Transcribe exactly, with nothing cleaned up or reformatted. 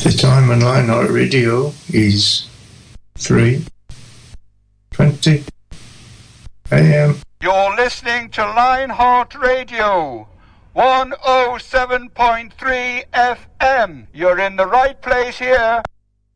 The time on Lionheart Radio is three twenty a m. You're listening to Lionheart Radio, one oh seven point three F M. You're in the right place here.